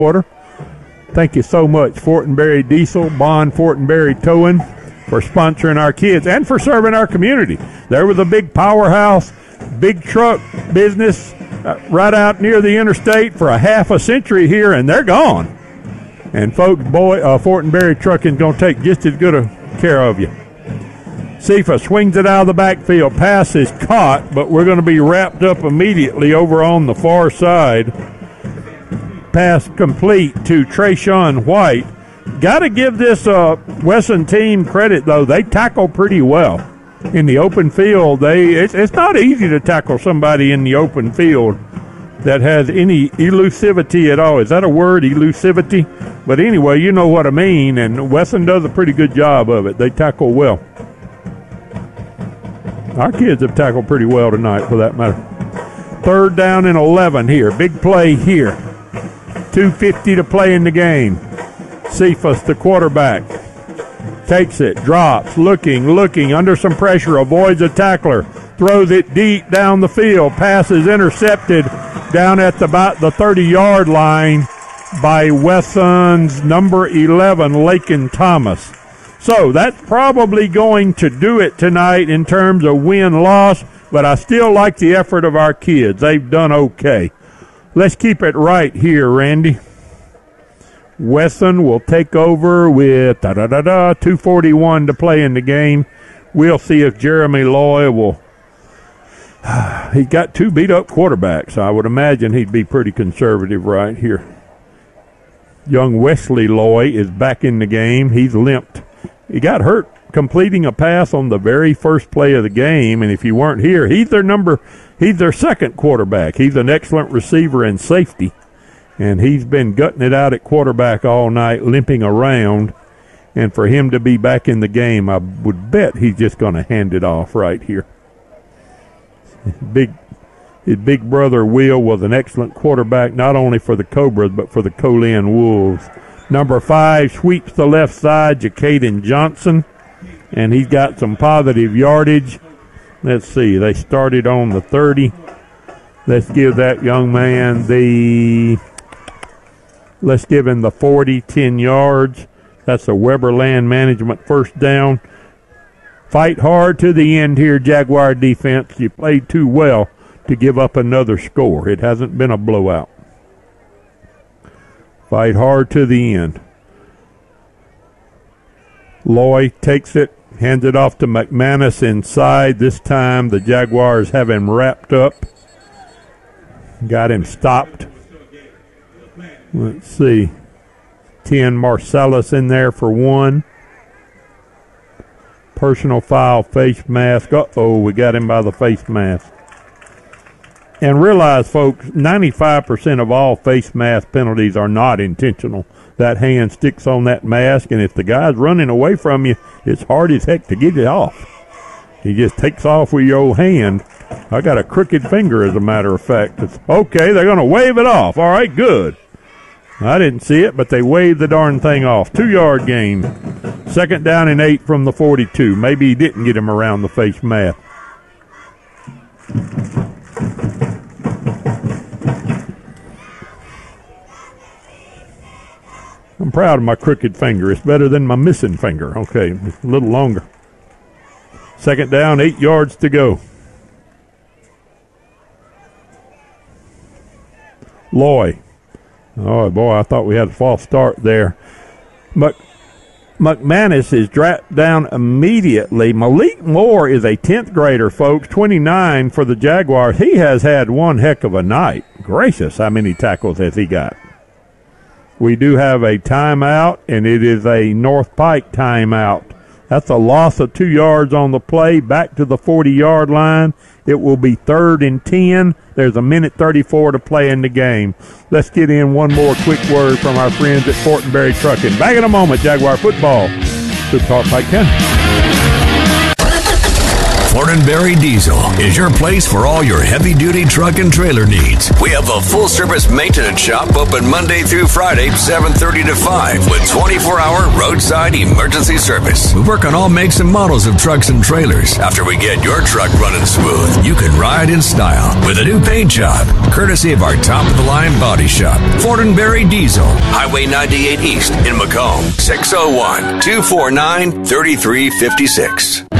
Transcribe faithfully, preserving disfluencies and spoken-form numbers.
quarter. Thank you so much, Fortenberry Diesel, Bond Fortenberry Towing, for sponsoring our kids and for serving our community. There was a big powerhouse, big truck business uh, right out near the interstate for a half a century here, and they're gone. And folks, boy, uh, Fortenberry Trucking is going to take just as good a care of you. Cephas swings it out of the backfield. Pass is caught, but we're going to be wrapped up immediately over on the far side. Pass complete to Trayshawn White. Got to give this uh, Wesson team credit, though. They tackle pretty well in the open field. They it's, it's not easy to tackle somebody in the open field that has any elusivity at all. Is that a word, elusivity? But anyway, you know what I mean, and Wesson does a pretty good job of it. They tackle well. Our kids have tackled pretty well tonight, for that matter. Third down and eleven here. Big play here. two fifty to play in the game. Cephas, the quarterback, takes it, drops, looking, looking, under some pressure, avoids a tackler, throws it deep down the field. Pass is intercepted down at the, about the thirty-yard line by Wesson's number eleven, Lakin Thomas. So that's probably going to do it tonight in terms of win-loss, but I still like the effort of our kids. They've done okay. Let's keep it right here, Randy. Wesson will take over with da-da-da-da, two forty-one to play in the game. We'll see if Jeremy Loy will. He's got two beat-up quarterbacks. I would imagine he'd be pretty conservative right here. Young Wesley Loy is back in the game. He's limped. He got hurt completing a pass on the very first play of the game, and if you weren't here, he's their number, he's their second quarterback. He's an excellent receiver and safety, and he's been gutting it out at quarterback all night, limping around, and for him to be back in the game, I would bet he's just going to hand it off right here. Big, his big brother Will was an excellent quarterback, not only for the Cobras, but for the Colin Wolves. Number five sweeps the left side, Jacaden Johnson, and he's got some positive yardage. Let's see, they started on the thirty. Let's give that young man the, let's give him the forty, ten yards. That's a Weber Land Management first down. Fight hard to the end here, Jaguar defense. You played too well to give up another score. It hasn't been a blowout. Fight hard to the end. Loy takes it, hands it off to McManus inside. This time the Jaguars have him wrapped up. Got him stopped. Let's see. ten Marcellus in there for one. Personal foul, face mask. Uh-oh, we got him by the face mask. And realize, folks, ninety-five percent of all face mask penalties are not intentional. That hand sticks on that mask, and if the guy's running away from you, it's hard as heck to get it off. He just takes off with your old hand. I got a crooked finger, as a matter of fact. It's, okay, they're going to wave it off. All right, good. I didn't see it, but they waved the darn thing off. Two-yard gain. Second down and eight from the forty-two. Maybe he didn't get him around the face mask. I'm proud of my crooked finger. It's better than my missing finger. Okay, a little longer. Second down, eight yards to go. Loy. Oh, boy, I thought we had a false start there. But McManus is dropped down immediately. Malik Moore is a tenth grader, folks, twenty-nine for the Jaguars. He has had one heck of a night. Gracious, how many tackles has he got? We do have a timeout, and it is a North Pike timeout. That's a loss of two yards on the play, back to the forty-yard line. It will be third and ten. There's a minute thirty-four to play in the game. Let's get in one more quick word from our friends at Fortenberry Trucking. Back in a moment, Jaguar football. Super Talk Pike County. Fortenberry Diesel is your place for all your heavy-duty truck and trailer needs. We have a full-service maintenance shop open Monday through Friday, seven thirty to five, with twenty-four hour roadside emergency service. We work on all makes and models of trucks and trailers. After we get your truck running smooth, you can ride in style with a new paint job, courtesy of our top-of-the-line body shop, Fortenberry Diesel, Highway ninety-eight East in Macomb, six oh one, two four nine, three three five six.